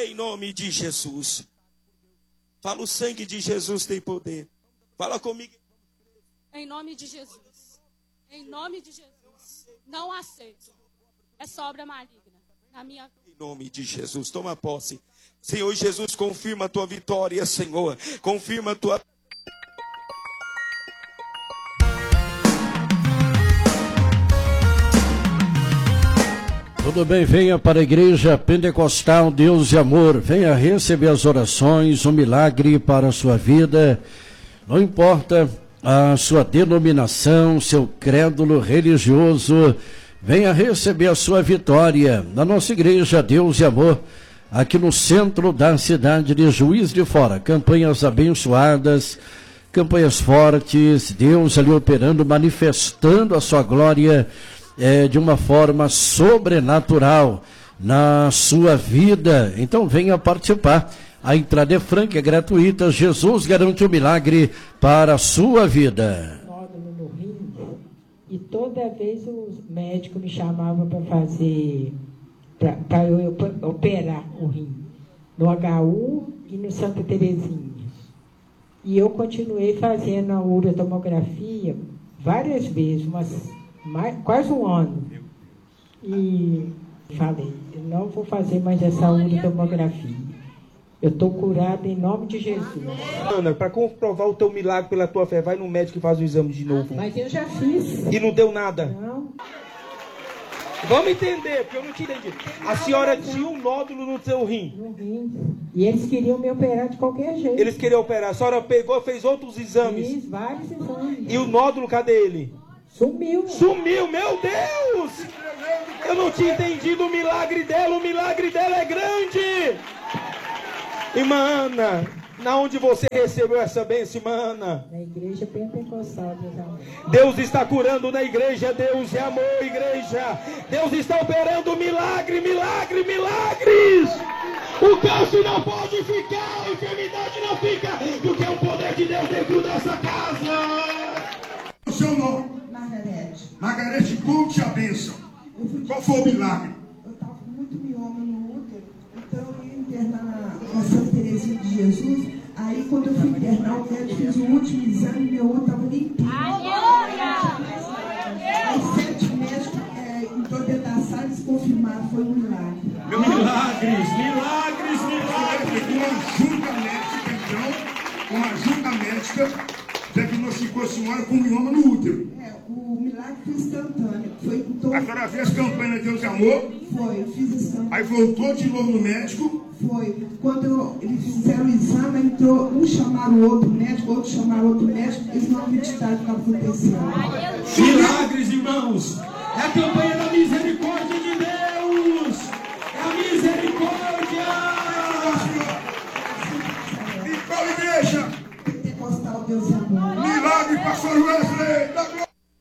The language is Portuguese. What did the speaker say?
Em nome de Jesus. Fala, o sangue de Jesus tem poder. Fala comigo. Em nome de Jesus. Em nome de Jesus. Não aceito. Essa obra maligna na minha vida. Em nome de Jesus. Toma posse. Senhor Jesus, confirma a tua vitória, Senhor. Confirma a tua... Tudo bem, venha para a Igreja Pentecostal Deus e Amor, venha receber as orações, o milagre para a sua vida, não importa a sua denominação, seu crédulo religioso, venha receber a sua vitória na nossa Igreja Deus e Amor, aqui no centro da cidade de Juiz de Fora. Campanhas abençoadas, campanhas fortes, Deus ali operando, manifestando a sua glória, de uma forma sobrenatural na sua vida. Então venha participar. A entrada é franca, é gratuita. Jesus garante o milagre para a sua vida. Nódulo no rim, e toda vez o médico me chamava para fazer, para eu operar o rim, no HU e no Santa Terezinha. E eu continuei fazendo a uretomografia várias vezes, quase um ano. E falei, eu não vou fazer mais essa uretomografia. Eu estou curada em nome de Jesus. Ana, para comprovar o teu milagre pela tua fé, vai no médico e faz o exame de novo. Mas eu já fiz. E não deu nada? Não. Vamos entender, porque eu não te entendi. A senhora tinha um nódulo no seu rim. No rim. E eles queriam me operar de qualquer jeito. Eles queriam operar. A senhora pegou, fez outros exames. Fiz vários exames. E o nódulo, cadê ele? Sumiu. Sumiu, meu Deus! Eu não tinha entendido o milagre dela é grande! Irmã Ana, na onde você recebeu essa bênção, irmã Ana? Na Igreja Pentecostal, Deus é Amor. Deus está curando na igreja, Deus é amor, igreja. Deus está operando milagres. O câncer não pode ficar, a enfermidade não fica, porque é o poder de Deus dentro dessa casa. O seu nome? Margarete, conte a bênção. Qual foi o milagre? Eu estava com muito mioma no útero, então eu ia internar na Santa Terezinha de Jesus. Aí quando eu fui internar, o médico fez o último exame e meu útero estava limpinho. Aí 7 médicos em toda a sala eles confirmaram, foi um milagre. Milagres. Uma junta médica diagnosticou a senhora com mioma no útero. O milagre foi instantâneo. A senhora fez campanha Deus e Amor? Foi, eu fiz instantâneo. Aí voltou de novo no médico? Foi. Quando eles fizeram o exame, entrou, um chamaram o outro médico, outro chamaram outro médico, eles não acreditaram o que estava acontecendo. Milagres, irmãos! É a campanha da misericórdia de Deus! É a misericórdia! E qual igreja? Pentecostal Deus e Amor. Milagre, pastor Wesley!